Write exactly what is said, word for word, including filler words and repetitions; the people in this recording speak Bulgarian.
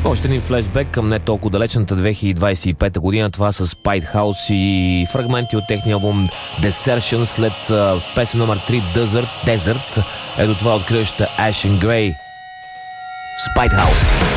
Още един флешбек към не толкова далечната две хиляди двадесет и пета година. Това с Spite House и фрагменти от техния албум Desertion след uh, песен номер три Desert, Desert. Ето това откриваща Ashen Grey. Spite House.